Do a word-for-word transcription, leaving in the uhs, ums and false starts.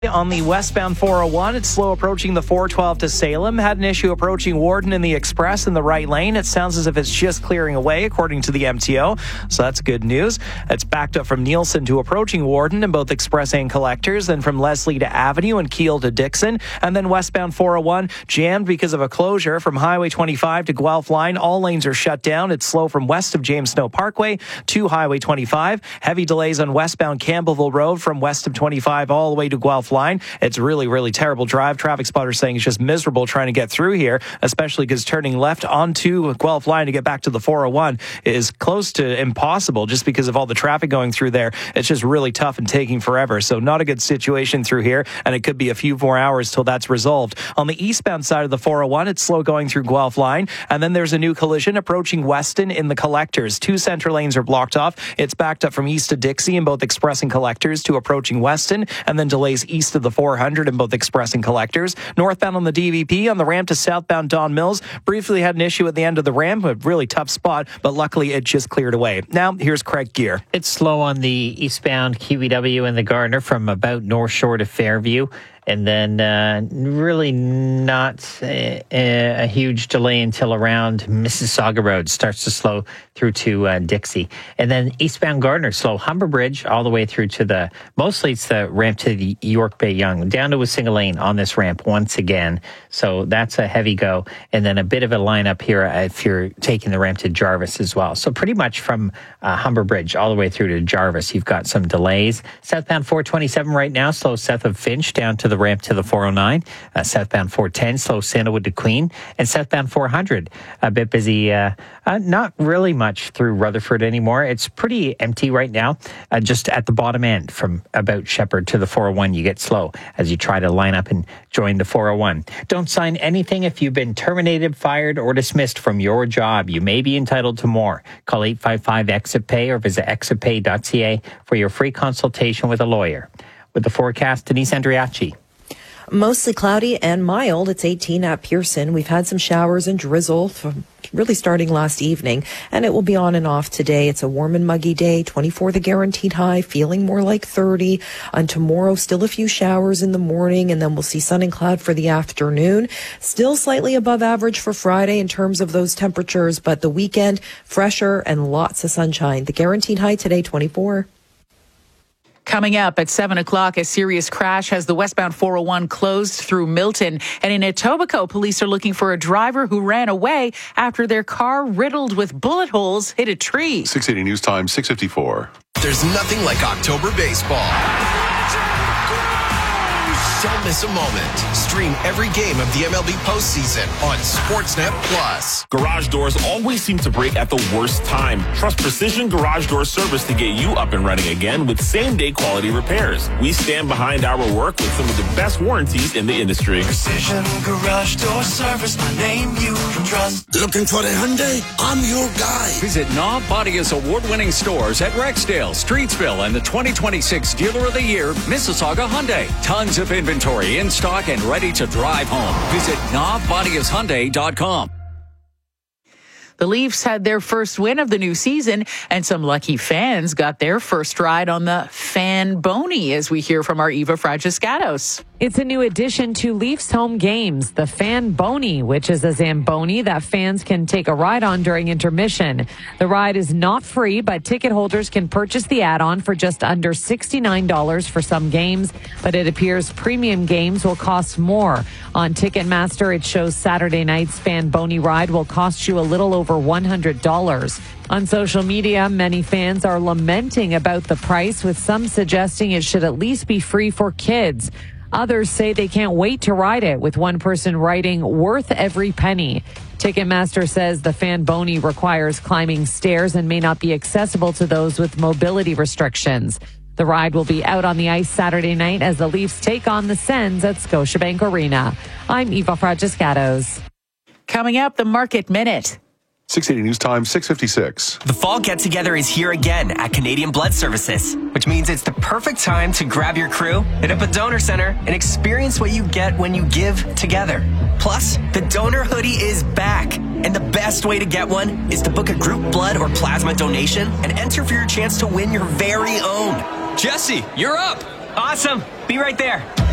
On the westbound four oh one, it's slow approaching the four twelve to Salem. Had an issue approaching Warden in the Express in the right lane. It sounds as if it's just clearing away, according to the M T O. So that's good news. It's backed up from Nielsen to approaching Warden in both Express and Collectors, then from Leslie to Avenue and Keele to Dixon. And then westbound four oh one jammed because of a closure from Highway twenty-five to Guelph Line. All lanes are shut down. It's slow from west of James Snow Parkway to Highway twenty-five. Heavy delays on westbound Campbellville Road from west of twenty-five all the way to Guelph Line. It's really, really terrible drive. Traffic spotters saying it's just miserable trying to get through here, especially because turning left onto Guelph Line to get back to the four oh one is close to impossible just because of all the traffic going through there. It's just really tough and taking forever. So not a good situation through here, and it could be a few more hours till that's resolved. On the eastbound side of the four oh one, it's slow going through Guelph Line, and then there's a new collision approaching Weston in the Collectors. Two center lanes are blocked off. It's backed up from east to Dixie in both Express and Collectors to approaching Weston, and then delays east of the four hundred in both Express and Collectors. Northbound on the D V P on the ramp to southbound Don Mills. Briefly had an issue at the end of the ramp, a really tough spot, but luckily it just cleared away. Now, here's Craig Gear. It's slow on the eastbound Q E W and the Gardner from about North Shore to Fairview. And then uh, really not a, a huge delay until around Mississauga Road. Starts to slow through to uh, Dixie. And then eastbound Gardner, slow Humber Bridge all the way through to the, mostly it's the ramp to the York Bay Yonge. Down to Wasinga Lane on this ramp once again. So that's a heavy go. And then a bit of a lineup here if you're taking the ramp to Jarvis as well. So pretty much from uh, Humber Bridge all the way through to Jarvis, you've got some delays. Southbound four twenty-seven right now, slow south of Finch down to the ramp to the four oh nine, uh, southbound four ten, slow Sandalwood to Queen, and southbound four hundred, a bit busy, uh, uh, not really much through Rutherford anymore. It's pretty empty right now, uh, just at the bottom end from about Shepherd to the four oh one, you get slow as you try to line up and join the four oh one. Don't sign anything if you've been terminated, fired, or dismissed from your job. You may be entitled to more. Call eight five five exit pay or visit exit pay dot c a for your free consultation with a lawyer. With the forecast, Denise Andriachi. Mostly cloudy and mild. It's eighteen at Pearson. We've had some showers and drizzle from really starting last evening, and it will be on and off today. It's a warm and muggy day. twenty-four the guaranteed high, feeling more like thirty. On tomorrow, still a few showers in the morning, and then we'll see sun and cloud for the afternoon. Still slightly above average for Friday in terms of those temperatures, but the weekend, fresher and lots of sunshine. The guaranteed high today, twenty-four. Coming up at seven o'clock, a serious crash has the westbound four oh one closed through Milton. And in Etobicoke, police are looking for a driver who ran away after their car, riddled with bullet holes, hit a tree. six eighty News Time, six fifty-four. There's nothing like October baseball. Don't miss a moment. Stream every game of the M L B postseason on Sportsnet Plus. Garage doors always seem to break at the worst time. Trust Precision Garage Door Service to get you up and running again with same-day quality repairs. We stand behind our work with some of the best warranties in the industry. Precision Garage Door Service, the name you can trust. Looking for a Hyundai? I'm your guy. Visit Knob Bodia's award-winning stores at Rexdale, Streetsville, and the twenty twenty-six Dealer of the Year, Mississauga Hyundai. Tons of inventory. Inventory in stock and ready to drive home. Visit knob bodias hyundai dot com. The Leafs had their first win of the new season, and some lucky fans got their first ride on the Fan Bony, as we hear from our Eva Fragiscatos. It's a new addition to Leafs home games, the Fan Bony, which is a Zamboni that fans can take a ride on during intermission. The ride is not free, but ticket holders can purchase the add-on for just under sixty-nine dollars for some games, but it appears premium games will cost more. On Ticketmaster, it shows Saturday night's Fan Bony ride will cost you a little over one hundred dollars. On social media, many fans are lamenting about the price, with some suggesting it should at least be free for kids. Others say they can't wait to ride it, with one person writing, worth every penny. Ticketmaster says the Fan Bony requires climbing stairs and may not be accessible to those with mobility restrictions. The ride will be out on the ice Saturday night as the Leafs take on the Sens at Scotiabank Arena. I'm Eva Fragiscatos. Coming up, the Market Minute. six eighty News Time, six fifty-six. The fall get-together is here again at Canadian Blood Services, which means it's the perfect time to grab your crew, hit up a donor center, and experience what you get when you give together. Plus, the donor hoodie is back, and the best way to get one is to book a group blood or plasma donation and enter for your chance to win your very own. Jesse, you're up. Awesome. Be right there.